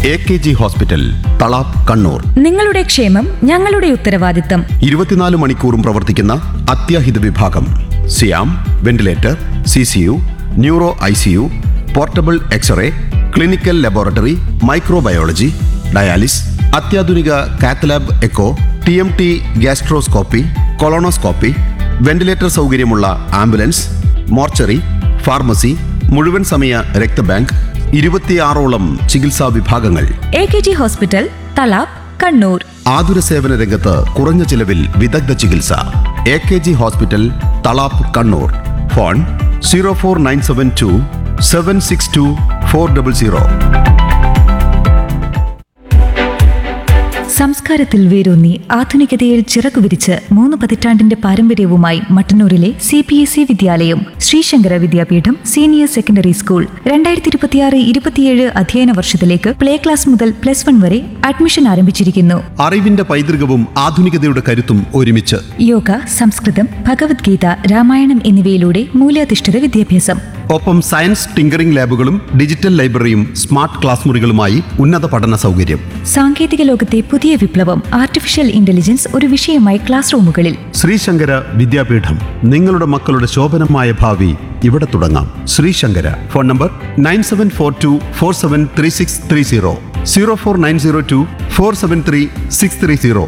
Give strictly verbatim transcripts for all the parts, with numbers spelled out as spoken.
A K G hospital, Thalap, Kannur. നിങ്ങളുടെ ക്ഷേമം ഞങ്ങളുടെ ഉത്തരവാദിത്തം. ഇരുപത്തിനാല് മണിക്കൂറും പ്രവർത്തിക്കുന്ന അത്യാഹിത വിഭാഗം, സിയാം, ventilator, C C U, neuro I C U, portable x-ray, clinical laboratory, microbiology, dialysis, അത്യാധുനിക cath lab echo, T M T, gastroscopy, colonoscopy, ventilator സൗകര്യമുള്ള ആംബുലൻസ്, മോർച്ചറി, ഫാർമസി, മുഴുവൻ സമയ രക്തബാങ്ക്, ഇരുപത്തിയാറോളം ചികിത്സാ വിഭാഗങ്ങൾ. A K G hospital, Thalap, Kannur. ആതുര സേവന രംഗത്ത് കുറഞ്ഞ ചിലവിൽ വിദഗ്ധ ചികിത്സ. A K G hospital, Thalap, Kannur. Phone zero four nine seven to seven six to four double zero. സംസ്കാരത്തിൽ വേരൂന്നി ആധുനികതയിൽ ചിറകു വിരിച്ച് മൂന്ന് പതിറ്റാണ്ടിന്റെ പാരമ്പര്യവുമായി മട്ടന്നൂരിലെ സി പി എസ് ഇ വിദ്യാലയം ശ്രീശങ്കര വിദ്യാപീഠം സീനിയർ സെക്കൻഡറി സ്കൂൾ രണ്ടായിരത്തി ഇരുപത്തിയാറ് ഇരുപത്തിയേഴ് അധ്യയന വർഷത്തിലേക്ക് പ്ലേ ക്ലാസ് മുതൽ പ്ലസ് വൺ വരെ അഡ്മിഷൻ ആരംഭിച്ചിരിക്കുന്നു. അറിവിന്റെ പൈതൃകവും ആധുനികതയുടെ കരുത്തും ഒരുമിച്ച്. യോഗ, സംസ്കൃതം, ഭഗവത്ഗീത, രാമായണം എന്നിവയിലൂടെ മൂല്യാധിഷ്ഠിത വിദ്യാഭ്യാസം. ഒപ്പം science tinkering ലാബുകളും digital ലൈബ്രറിയും smart class മുറികളുമായി ഉന്നത പഠന സൗകര്യം. സാങ്കേതിക ലോകത്തെ പുതിയ വിപ്ലവം ആർട്ടിഫിഷ്യൽ ഇന്റലിജൻസ് ഒരു വിഷയമായി ക്ലാസ് റൂമുകളിൽ. ശ്രീശങ്കര വിദ്യാപീഠം, നിങ്ങളുടെ മക്കളുടെ ശോഭനമായ ഭാവി ഇവിടെ തുടങ്ങാം. Sree Sankara. Phone number nine seven four to four seven three six three zero, zero four nine zero to four seven three six three zero.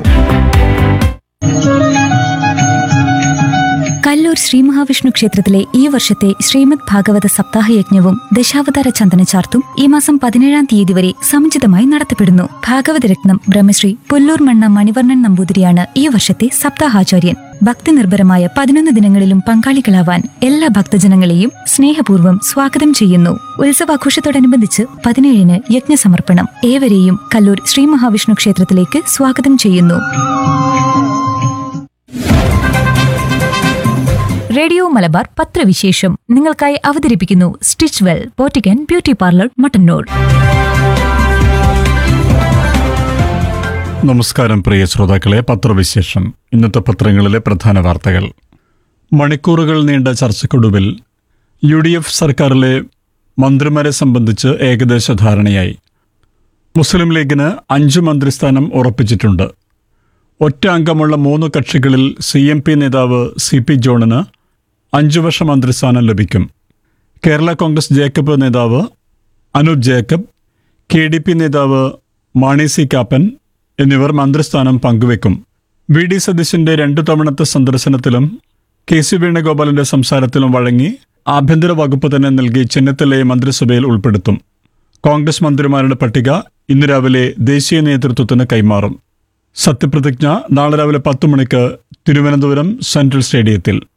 Kallur Shri Mahavishnu ക്ഷേത്രത്തിലെ ഈ വർഷത്തെ ശ്രീമദ് ഭാഗവത സപ്താഹയജ്ഞവും ദശാവതാര ചന്ദനചാർത്തും ഈ മാസം പതിനേഴാം തീയതി വരെ സമുചിതമായി നടത്തപ്പെടുന്നു. ഭാഗവതരത്നം ബ്രഹ്മശ്രീ പുല്ലൂർ മണ്ണ മണിവർണ്ണൻ നമ്പൂതിരിയാണ് ഈ വർഷത്തെ സപ്താഹാചാര്യൻ. ഭക്തി നിർഭരമായ പതിനൊന്ന് ദിനങ്ങളിലും പങ്കാളികളാവാൻ എല്ലാ ഭക്തജനങ്ങളെയും സ്നേഹപൂർവ്വം സ്വാഗതം ചെയ്യുന്നു. ഉത്സവാഘോഷത്തോടനുബന്ധിച്ച് പതിനേഴിന് യജ്ഞസമർപ്പണം. ഏവരെയും കല്ലൂർ ശ്രീ മഹാവിഷ്ണു ക്ഷേത്രത്തിലേക്ക് സ്വാഗതം ചെയ്യുന്നു. റേഡിയോ മലബാർ പത്രവിശേഷം നിങ്ങൾക്കായി അവതരിപ്പിക്കുന്നു stitch well boutique and beauty parlour, Mattannur. നമസ്കാരം പ്രിയ ശ്രോതാക്കളെ. പത്രവിശേഷം. ഇന്നത്തെ പത്രങ്ങളിലെ പ്രധാന വാർത്തകൾ. മണിക്കൂറുകൾ നീണ്ട ചർച്ചക്കൊടുവിൽ യു ഡി എഫ് സർക്കാരിലെ മന്ത്രിമാരെ സംബന്ധിച്ച് ഏകദേശ ധാരണയായി. മുസ്ലിം ലീഗിന് അഞ്ചു മന്ത്രിസ്ഥാനം ഉറപ്പിച്ചിട്ടുണ്ട്. ഒറ്റ അംഗമുള്ള മൂന്ന് കക്ഷികളിൽ സി എം പി നേതാവ് സി പി ജോണിന് അഞ്ചു വർഷ മന്ത്രിസ്ഥാനം ലഭിക്കും. കേരള കോൺഗ്രസ് ജേക്കബ് നേതാവ് Anoop Jacob, K D P നേതാവ് മാണി സി കാപ്പൻ എന്നിവർ മന്ത്രിസ്ഥാനം പങ്കുവെക്കും. വി ഡി സതീശന്റെ രണ്ടു തവണത്തെ സന്ദർശനത്തിലും കെ സി വേണുഗോപാലിന്റെ സംസാരത്തിലും വഴങ്ങി ആഭ്യന്തര വകുപ്പ് തന്നെ നൽകി ചെന്നിത്തലയെ മന്ത്രിസഭയിൽ ഉൾപ്പെടുത്തും. കോൺഗ്രസ് മന്ത്രിമാരുടെ പട്ടിക ഇന്ന് രാവിലെ ദേശീയ നേതൃത്വത്തിന് കൈമാറും. സത്യപ്രതിജ്ഞ നാളെ രാവിലെ പത്തു മണിക്ക് തിരുവനന്തപുരം സെൻട്രൽ സ്റ്റേഡിയത്തിൽ.